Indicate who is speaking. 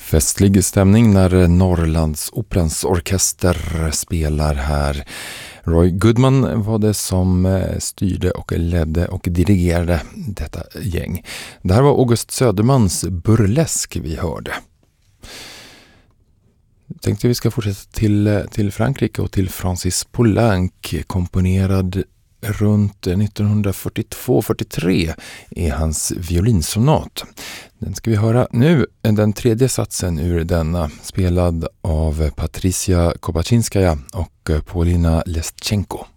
Speaker 1: Festlig stämning när Norrlandsoperans orkester spelar här. Roy Goodman var det som styrde och ledde och dirigerade detta gäng. Det här var August Södermans Burlesk vi hörde. Jag tänkte vi ska fortsätta till Frankrike och till Francis Poulenc, komponerad runt 1942-43 är hans violinsonat. Den ska vi höra nu, den tredje satsen ur denna, spelad av Patricia Kopaczynskaja och Paulina Leszczenko.